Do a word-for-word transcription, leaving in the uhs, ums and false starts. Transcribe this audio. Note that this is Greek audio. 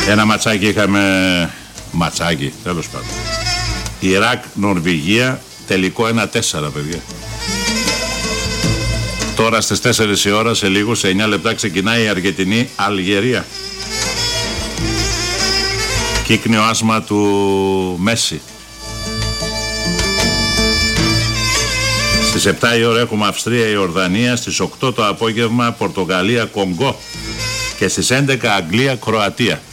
Ένα ματσάκι είχαμε, ματσάκι τέλος πάντων, Ιράκ, Νορβηγία, τελικό ένα τέσσερα, παιδιά. Τώρα στις τέσσερις η ώρα, σε λίγο, σε εννιά λεπτά ξεκινάει η Αργεντινή Αλγερία. Κύκνιο άσμα του Μέση. Στις επτά η ώρα έχουμε Αυστρία, Ιορδανία. Στις οκτώ το απόγευμα Πορτογαλία, Κονγκό. Και στις έντεκα Αγγλία, Κροατία.